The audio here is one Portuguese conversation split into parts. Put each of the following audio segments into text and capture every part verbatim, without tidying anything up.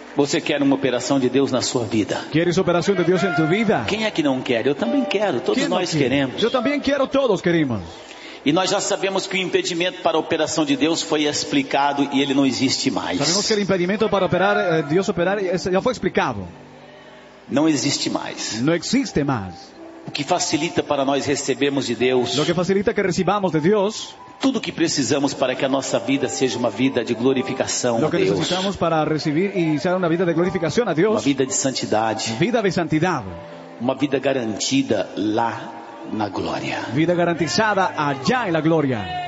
Você quer uma operação de Deus na sua vida? ¿Quieres operación de Dios en tu vida? Quem é que não quer? Eu também quero, todos ¿Quién no nós quiere? queremos. Yo también quiero, todos queremos. E nós já sabemos que o impedimento para a operação de Deus foi explicado e ele não existe mais. Sabemos que el impedimento para operar, eh, Dios operar, es- ya fue explicado. Não existe mais. No existe más. O que facilita para nós recebermos de Deus Lo que facilita que recibamos de Dios, tudo o que precisamos para que a nossa vida seja uma vida de glorificação a lo que Deus, necesitamos para recibir y ser una vida de glorificación a uma Dios, vida de santidade, vida de santidad, uma vida garantida lá na glória. vida garantizada allá en la gloria.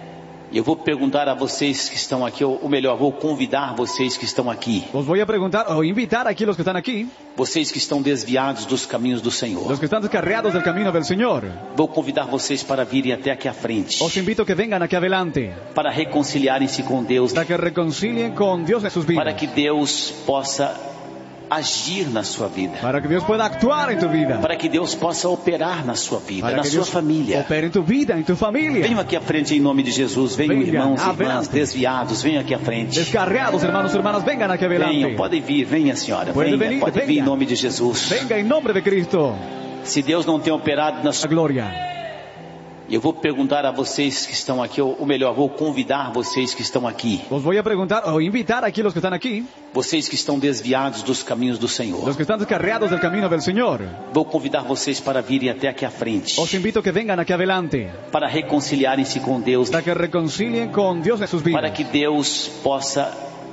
E eu vou perguntar a vocês que estão aqui, ou ou melhor, vou convidar vocês que estão aqui, Os voy a preguntar o invitar aquí los que están aquí, vocês que estão desviados dos caminhos do Senhor. los que están descarriados del camino del Señor. Vou convidar vocês para virem até aqui à frente, Os invito a que vengan aquí adelante para reconciliarem-se com Deus, para que reconcilien con Dios en sus para vidas, que Deus possa agir na sua vida, para que Dios pueda actuar en tu vida, para que Deus possa operar na sua vida, para na que sua Dios família. opere en tu vida, en tu familia. Venham aqui à frente em nome de Jesus. Venham, Venha, irmãos e irmãs adelante. desviados, venham aqui à frente. Descarriados, hermanos y hermanas, vengan aquí Venham, adelante. podem vir, venha senhora, Pode venha, venir, pode vir venha. em nome de Jesus. Venga en nombre de Cristo, Se Deus não tem operado na la sua... gloria. Eu vou perguntar a vocês que estão aqui, ou ou melhor, vou convidar vocês que estão aqui, Os voy a preguntar o invitar aquí los que están aquí, vocês que estão desviados dos caminhos do Senhor. los que están descarriados del camino del Señor. Vou convidar vocês para virem até aqui à frente, Os invito a que vengan aquí adelante para reconciliarem-se com Deus, para que reconcilien con Dios en sus para vidas, que Deus possa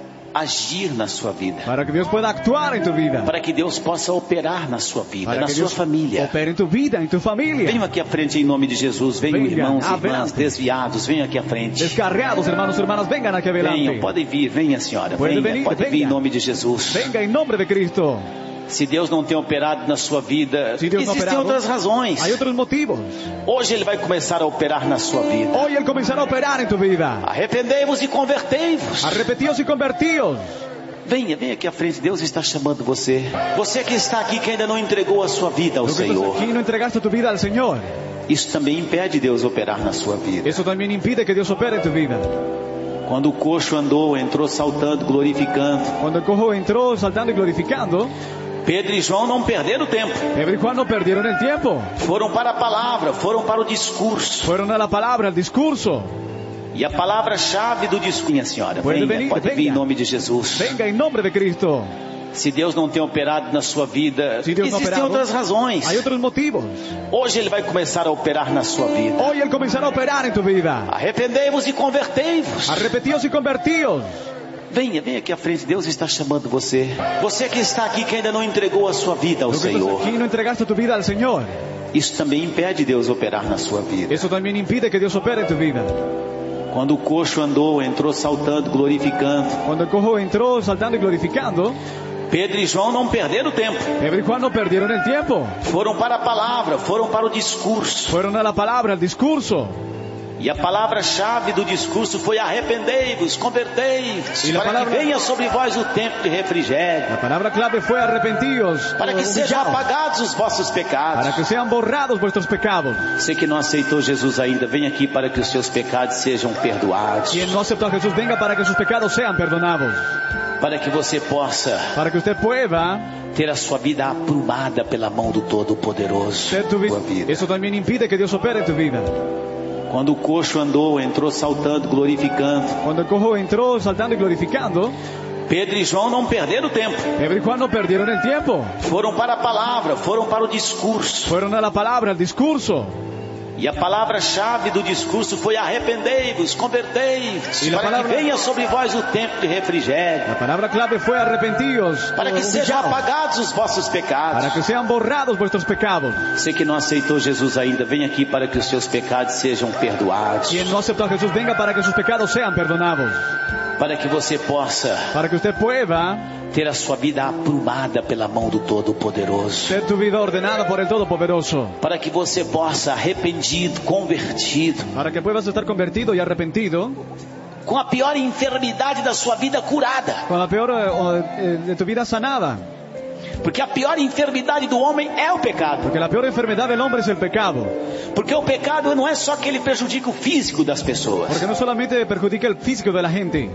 agir na sua vida, para que Dios pueda actuar en tu vida, para que Deus possa operar na sua vida, para na que sua Dios família. opere en tu vida, en tu familia. Venham aqui à frente em nome de Jesus. Venham, Venha, irmãos e irmãs adelante. desviados, venham aqui à frente. Descarriados, hermanos y hermanas, vengan aquí Venham, adelante. podem vir, venha senhora, Pode venha, venir, pode vir em venha. nome de Jesus. Venga en nombre de Cristo. Se Deus não tem operado na sua vida, Se Deus não existem operado, outras razões. Hay otros motivos. Hoje Ele vai começar a operar na sua vida. Hoy Él comenzará a operar en tu vida. Arrependei-vos e convertei-vos. Arrepentíos y convertíos. Venha, venha aqui à frente, Deus está chamando você. Você que está aqui, que ainda não entregou a sua vida ao Lo que estás Senhor. aquí no entregaste tu vida al Señor. Isso também impede Deus operar na sua vida. Eso también impide que Dios opere en tu vida. Quando o coxo andou, entrou saltando, glorificando, Cuando el cojo entró saltando y glorificando, Pedro e João não perderam tempo. Pedro y Juan no perdieron el tiempo. Foram para a palavra, foram para o discurso. Fueron a la palabra, al discurso. E a palavra-chave do discurso, minha senhora, Pode venha, venir, pode vir venha. em nome de Jesus. Venga en nombre de Cristo. Se Deus não tem operado na sua vida, Se Deus não existem operado, outras razões. Hay otros motivos. Hoje Ele vai começar a operar na sua vida. Hoy Él comenzará a operar en tu vida. Arrependei-vos e convertei-vos. Arrepentíos y convertíos. Venha, venha aqui à frente, Deus está chamando você. Você que está aqui, que ainda não entregou a sua vida ao Lo que estás Senhor. aquí no entregaste tu vida al Señor. Isso também impede Deus operar na sua vida. Eso también impide que Dios opere en tu vida. Quando o coxo andou, entrou saltando, glorificando, Cuando el cojo entró saltando y glorificando, Pedro e João não perderam tempo. Pedro y Juan no perdieron el tiempo. Foram para a palavra, foram para o discurso. Fueron a la palabra, al discurso. E a palavra-chave do discurso foi arrependei-vos, convertei-vos, E a para palavra- que venha sobre vós o tempo de refrigério, La palabra clave fue arrepentíos. para que sejam humillaos, apagados os vossos pecados. para que sean borrados vuestros pecados. Você que não aceitou Jesus ainda, vem aqui para que os seus pecados sejam perdoados, Quien no aceptó a Jesús, venga para que sus pecados sean perdonados. para que você possa Para que usted pueda ter a sua vida aprumada pela mão do Todo-Poderoso. ser tu Sua vida. vida. Eso también impide que Dios opere en tu vida. Quando o coxo andou, entrou saltando, glorificando, Cuando el cojo entró saltando y glorificando, Pedro e João não perderam tempo. Pedro y Juan no perdieron el tiempo. Foram para a palavra, foram para o discurso. Fueron a la palabra, al discurso. E a palavra-chave do discurso foi arrependei-vos, convertei-vos, E a para palavra- que venha sobre vós o tempo de refrigério, La palabra clave fue arrepentíos. para que sejam humillaos, apagados os vossos pecados. para que sean borrados vuestros pecados. Você que não aceitou Jesus ainda, vem aqui para que os seus pecados sejam perdoados, Quien no aceptó a Jesús, venga para que sus pecados sean perdonados. para que você possa Para que usted pueda ter a sua vida aprumada pela mão do Todo-Poderoso, ser tu vida ordenada por el Todopoderoso. para que você possa, arrependido, convertido, Para que puedas estar convertido y arrepentido, com a pior enfermidade da sua vida curada, con la peor eh, o, eh, de tu vida sanada. porque a pior enfermidade do homem é o pecado. Porque la peor enfermedad del hombre es el pecado. Porque o pecado não é só que ele prejudica o físico das pessoas. Porque no solamente perjudica el físico de la gente.